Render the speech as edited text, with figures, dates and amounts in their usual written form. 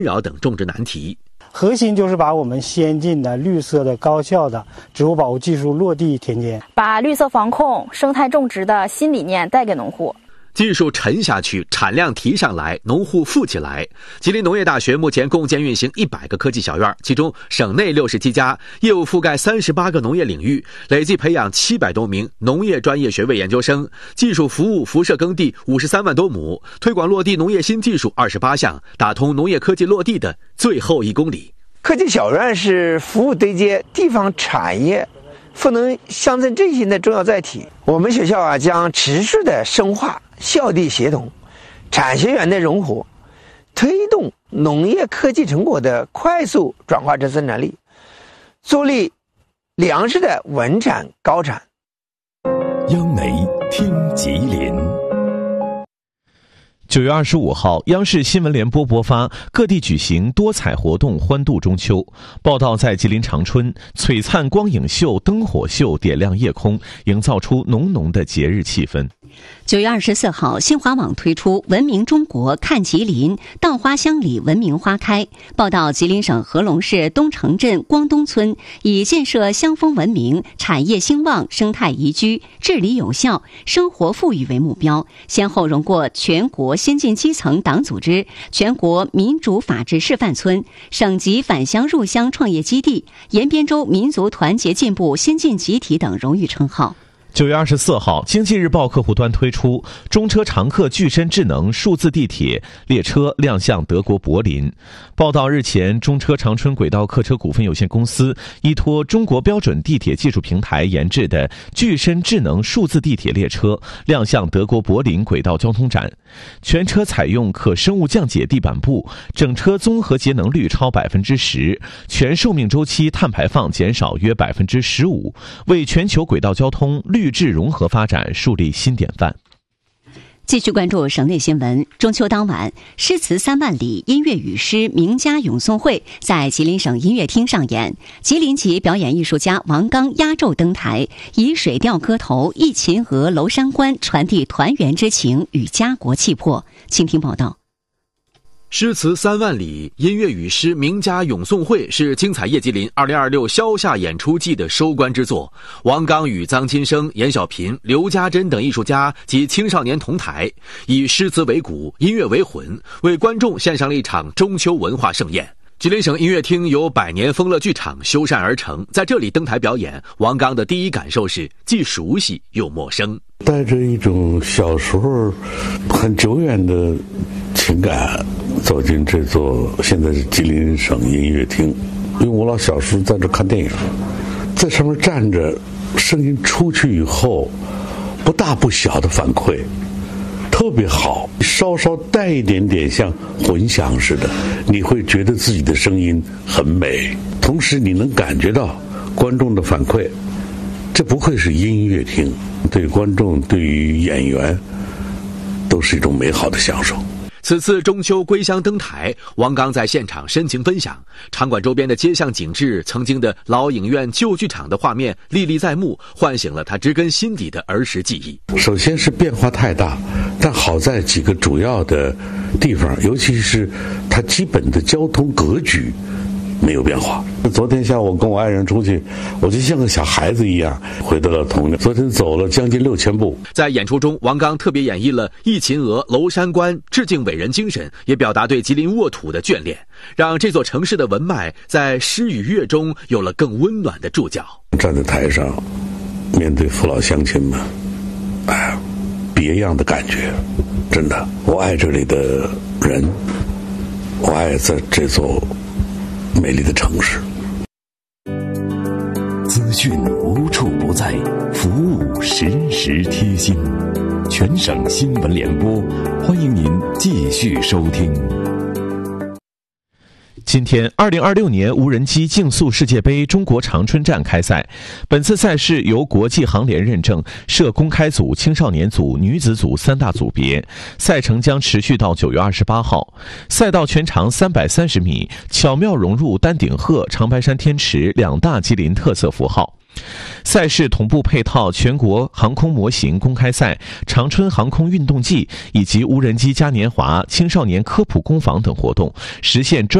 扰等种植难题。 核心就是把我们先进的、绿色的、高效的植物保护技术落地田间， 把绿色防控、生态种植的新理念带给农户。 技术沉下去，产量提上来，农户富起来。吉林农业大学目前共建运行100个科技小院，其中省内67家，业务覆盖38个农业领域，累计培养700多名农业专业学位研究生，技术服务辐射耕地53万多亩，推广落地农业新技术28项，打通农业科技落地的最后1公里。 科技小院是服务对接地方产业赋能乡镇振兴的重要载体。我们学校将持续的深化校地协同、产学研的融合，推动农业科技成果的快速转化成生产力，助力粮食的稳产高产。 央媒听吉林。 9月25号，央视新闻联播播发，各地举行多彩活动欢度中秋。报道在吉林长春，璀璨光影秀、灯火秀点亮夜空，营造出浓浓的节日气氛。 9月24号，新华网推出文明中国看吉林，稻花香里文明花开。报道吉林省合龙市东城镇光东村以建设乡风文明、产业兴旺、生态宜居、治理有效、生活富裕为目标，先后荣获全国先进基层党组织、全国民主法治示范村、省级返乡入乡创业基地、延边州民族团结进步先进集体等荣誉称号。 9月24号，经济日报客户端推出中车常客具身智能数字地铁列车亮相德国柏林。报道日前，中车长春轨道客车股份有限公司依托中国标准地铁技术平台研制的具身智能数字地铁列车亮相德国柏林轨道交通展。全车采用可生物降解地板布，整车综合节能率超10%，全寿命周期碳排放减少约15%，为全球轨道交通绿质融合发展树立新典范。 继续关注省内新闻。中秋当晚，诗词3万里音乐与诗名家咏诵会在吉林省音乐厅上演。吉林籍表演艺术家王刚压轴登台，以水调歌头《忆秦娥娄山关》传递团圆之情与家国气魄。请听报道。 诗词3万里音乐与诗名家咏诵会是精彩夜吉林2026萧夏演出季的收官之作。王刚与臧金生、严小平、刘家珍等艺术家及青少年同台，以诗词为骨，音乐为魂，为观众献上了一场中秋文化盛宴。吉林省音乐厅由百年丰乐剧场修缮而成，在这里登台表演，王刚的第一感受是既熟悉又陌生， 带着一种小时候很久远的情感走进这座现在是吉林省音乐厅。因为我老小时候在这看电影，在上面站着，声音出去以后不大不小的反馈特别好，稍稍带一点点像混响似的，你会觉得自己的声音很美，同时你能感觉到观众的反馈。这不愧是音乐厅，对观众对于演员都是一种美好的享受。 此次中秋归乡登台，王刚在现场深情分享，场馆周边的街巷景致、曾经的老影院、旧剧场的画面历历在目，唤醒了他植根心底的儿时记忆。 首先是变化太大，但好在几个主要的地方，尤其是它基本的交通格局没有变化。昨天下午跟我爱人出去，我就像个小孩子一样回到了童年。昨天走了将近6000步。 在演出中，王刚特别演绎了《忆秦娥娄山关》，致敬伟人精神，也表达对吉林沃土的眷恋，让这座城市的文脉在诗与乐中有了更温暖的注脚。 站在台上，面对父老乡亲们，别样的感觉，真的，我爱这里的人，我爱在这座美丽的城市。 资讯无处不在，服务时时贴心。全省新闻联播，欢迎您继续收听。 今天2026年无人机竞速世界杯中国长春站开赛，本次赛事由国际航联认证，设公开组、青少年组、女子组3大组别，赛程将持续到9月28号。赛道全长330米，巧妙融入丹顶鹤、长白山天池2大吉林特色符号。 赛事同步配套全国航空模型公开赛、长春航空运动季以及无人机嘉年华、青少年科普工坊等活动，实现专